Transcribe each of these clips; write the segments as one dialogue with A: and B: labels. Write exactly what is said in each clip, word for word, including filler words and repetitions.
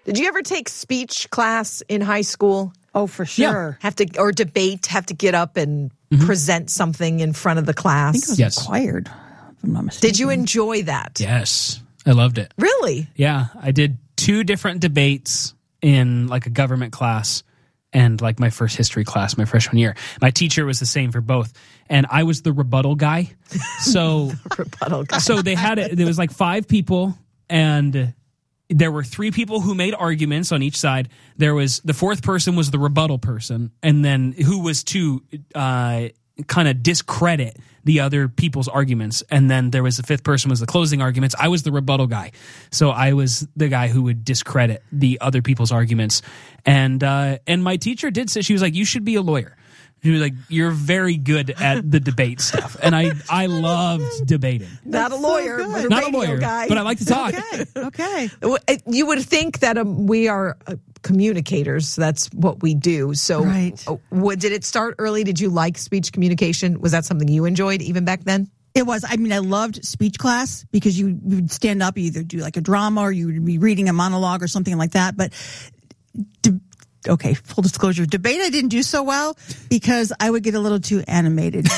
A: Did you ever take speech class in high school?
B: Oh, for sure.
A: Yeah. Have to or debate, have to get up and mm-hmm. present something in front of the class.
B: I think it was yes. required, if I'm not mistaken.
A: Did you enjoy that?
C: Yes. I loved it.
A: Really?
C: Yeah. I did two different debates in like a government class and like my first history class my freshman year. My teacher was the same for both. And I was the rebuttal guy. So
A: rebuttal guy.
C: So they had it. There was like five people and there were three people who made arguments on each side. There was the fourth person was the rebuttal person, and then who was to uh, kind of discredit the other people's arguments. And then there was the fifth person was the closing arguments. I was the rebuttal guy, so I was the guy who would discredit the other people's arguments. And uh, and my teacher did say, she was like, "You should be a lawyer." She was like, "You're very good at the debate stuff," and I I loved debating.
A: Not a lawyer,
B: so
A: but a
C: not a
A: radio
C: lawyer,
A: guy.
C: but I like to talk.
B: Okay, okay.
A: You would think that um, we are uh, communicators. That's what we do. So,
B: right.
A: uh, what, did it start early? Did you like speech communication? Was that something you enjoyed even back then?
B: It was. I mean, I loved speech class because you would stand up, you either do like a drama or you would be reading a monologue or something like that. But de- okay, full disclosure, debate I didn't do so well because I would get a little too animated.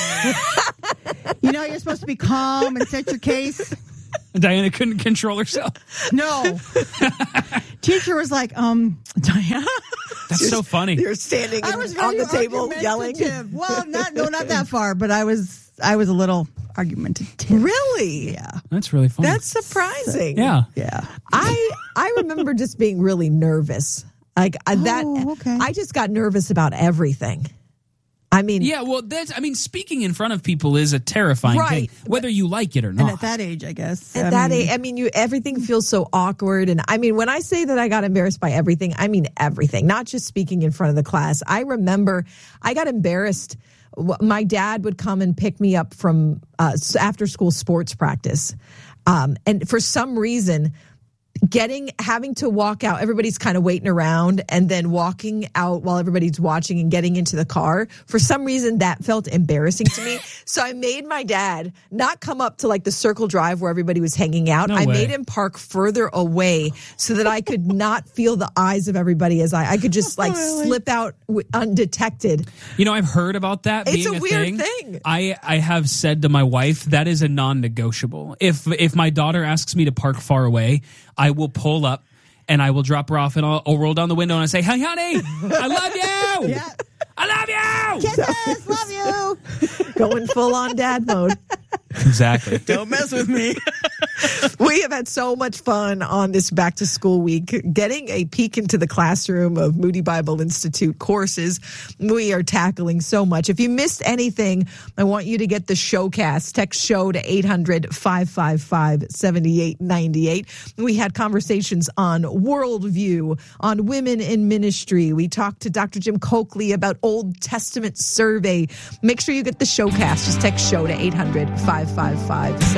B: You know, you're supposed to be calm and set your case.
C: Diana couldn't control herself.
B: No. Teacher was like, um, Diana.
C: That's
A: you're,
C: so funny.
A: You're standing
B: I was
A: on the table yelling.
B: Well, not no, not that far, but I was I was a little argumentative.
A: Really?
B: Yeah.
C: That's really funny.
A: That's surprising.
C: Yeah.
B: Yeah.
A: I I remember just being really nervous. Like uh, that.
B: Oh, okay.
A: I just got nervous about everything. I mean,
C: yeah, well, that's, I mean, speaking in front of people is a terrifying
A: right,
C: thing, whether you like it or not.
B: And at that age, I guess.
A: At
B: I
A: that
B: mean,
A: age, I mean, you everything feels so awkward. And I mean, when I say that I got embarrassed by everything, I mean everything, not just speaking in front of the class. I remember I got embarrassed. My dad would come and pick me up from uh, after school sports practice. Um, and for some reason, getting, having to walk out, everybody's kind of waiting around and then walking out while everybody's watching and getting into the car. For some reason, that felt embarrassing to me. So I made my dad not come up to like the circle drive where everybody was hanging out.
C: No
A: I
C: way.
A: made him park further away so that I could not feel the eyes of everybody as I, I could just like
B: Really?
A: slip out w- undetected.
C: You know, I've heard about that
A: It's
C: being
A: a
C: a,
A: weird
C: thing.
A: thing.
C: I, I have said to my wife, that is a non-negotiable. If if my daughter asks me to park far away, I will pull up and I will drop her off and I'll, I'll roll down the window and I say, "Hey, honey, I love you.
B: Yeah.
C: I love you."
B: Kisses, love you.
A: Going full on dad mode.
C: Exactly.
B: Don't mess with me.
A: We have had so much fun on this back to school week, getting a peek into the classroom of Moody Bible Institute courses. We are tackling so much. If you missed anything, I want you to get the showcast. Text show to eight hundred, five five five, seven eight nine eight. We had conversations on worldview, on women in ministry. We talked to Doctor Jim Coakley about Old Testament survey. Make sure you get the showcast. Just text show to eight hundred, five five five, seven eight nine eight.